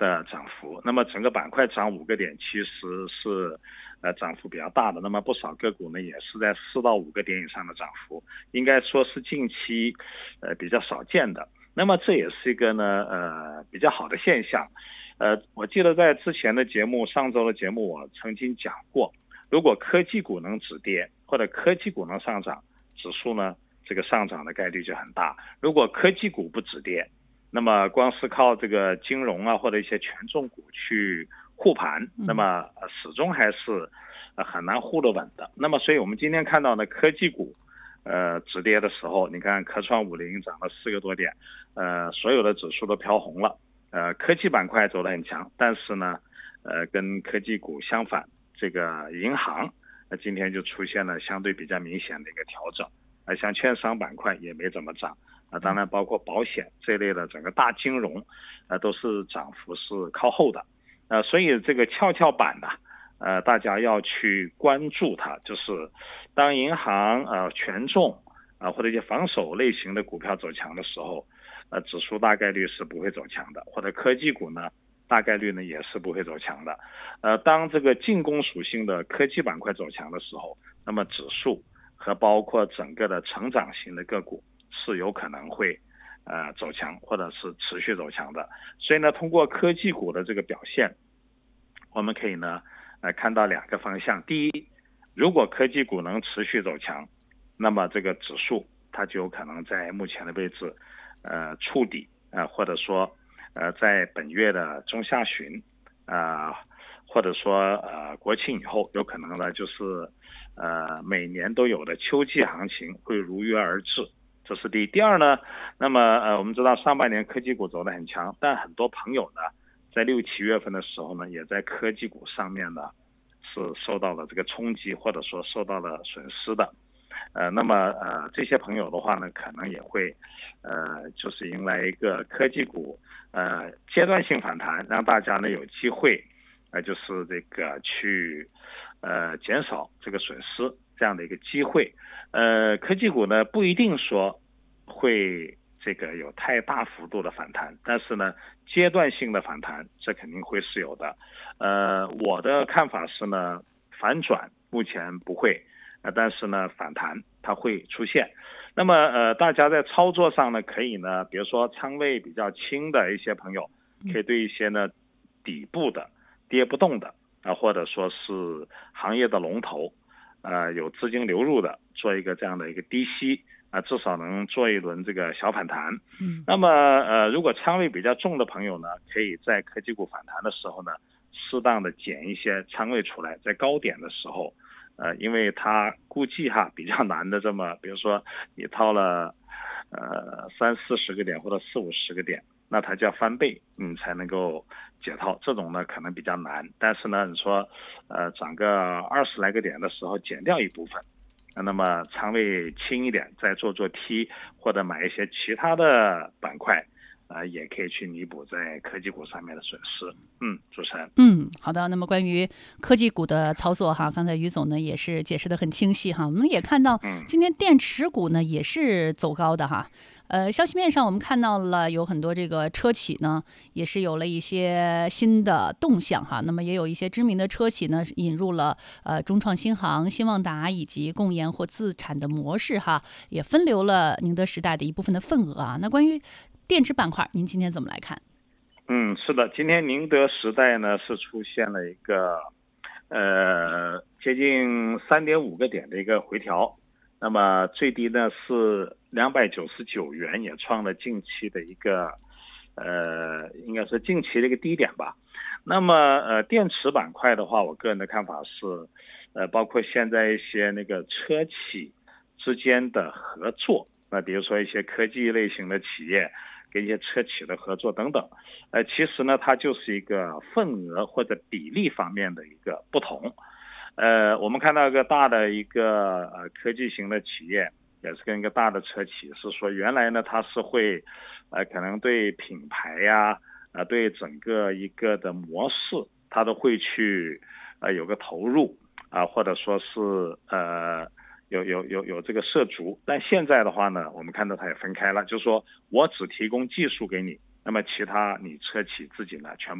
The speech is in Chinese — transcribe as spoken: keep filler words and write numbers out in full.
的涨幅。那么整个板块涨五个点，其实是呃涨幅比较大的。那么不少个股呢也是在四到五个点以上的涨幅，应该说是近期呃比较少见的。那么这也是一个呢呃比较好的现象。呃，我记得在之前的节目，上周的节目我曾经讲过，如果科技股能止跌，或者科技股能上涨，指数呢这个上涨的概率就很大。如果科技股不止跌，那么光是靠这个金融啊或者一些权重股去护盘，那么始终还是很难护得稳的。那么所以我们今天看到呢，科技股呃止跌的时候，你看科创五零涨了四个多点，呃所有的指数都飘红了。呃，科技板块走得很强，但是呢，呃，跟科技股相反，这个银行，呃，今天就出现了相对比较明显的一个调整，呃，像券商板块也没怎么涨，啊、呃，当然包括保险这类的整个大金融，呃，都是涨幅是靠后的，呃，所以这个跷跷板呢，呃，大家要去关注它，就是当银行呃权重啊、呃、或者一些防守类型的股票走强的时候。呃，指数大概率是不会走强的，或者科技股呢，大概率呢也是不会走强的。呃，当这个进攻属性的科技板块走强的时候，那么指数和包括整个的成长型的个股是有可能会呃走强，或者是持续走强的。所以呢，通过科技股的这个表现，我们可以呢呃看到两个方向。第一，如果科技股能持续走强，那么这个指数它就有可能在目前的位置。呃，触底啊、呃，或者说呃，在本月的中下旬啊、呃，或者说呃国庆以后，有可能呢就是呃每年都有的秋季行情会如约而至，这是第一。第二呢，那么呃我们知道上半年科技股走得很强，但很多朋友呢在六七月份的时候呢，也在科技股上面呢是受到了这个冲击，或者说受到了损失的。呃，那么呃，这些朋友的话呢，可能也会，呃，就是迎来一个科技股呃阶段性反弹，让大家呢有机会，呃，就是这个去呃减少这个损失这样的一个机会。呃，科技股呢不一定说会这个有太大幅度的反弹，但是呢，阶段性的反弹这肯定会是有的。呃，我的看法是呢，反转目前不会。呃，但是呢，反弹它会出现。那么，呃，大家在操作上呢，可以呢，比如说仓位比较轻的一些朋友，可以对一些呢底部的跌不动的啊、呃，或者说是行业的龙头，呃，有资金流入的，做一个这样的一个低吸啊、呃，至少能做一轮这个小反弹。嗯。那么，呃，如果仓位比较重的朋友呢，可以在科技股反弹的时候呢，适当的减一些仓位出来，在高点的时候。呃，因为它估计哈比较难的，这么比如说你套了呃三四十个点或者四五十个点，那它就要翻倍，你才能够解套。这种呢可能比较难，但是呢你说呃涨个二十来个点的时候减掉一部分，那么仓位轻一点，再做做 T 或者买一些其他的板块。呃，也可以去弥补在科技股上面的损失。嗯，主持人。 嗯，好的。那么关于科技股的操作哈，刚才于总呢也是解释得很清晰哈。我们也看到今天电池股呢也是走高的哈。呃，消息面上我们看到了有很多这个车企呢也是有了一些新的动向哈。那么也有一些知名的车企呢引入了呃中创新航、新旺达以及共研或自产的模式哈，也分流了宁德时代的一部分的份额啊。那关于电池板块，您今天怎么来看？ 嗯，是的，今天宁德时代呢是出现了一个呃接近三点五个点的一个回调，那么最低呢是两百九十九元，也创了近期的一个呃应该是近期的一个低点吧。那么呃电池板块的话，我个人的看法是，呃包括现在一些那个车企之间的合作，那比如说一些科技类型的企业。跟一些车企的合作等等，呃，其实呢，它就是一个份额或者比例方面的一个不同。呃，我们看到一个大的一个呃科技型的企业，也是跟一个大的车企，是说原来呢，它是会呃可能对品牌呀，呃对整个一个的模式，它都会去呃有个投入啊、呃，或者说是呃。有有有有这个涉足，但现在的话呢，我们看到它也分开了，就是说我只提供技术给你，那么其他你车企自己呢全部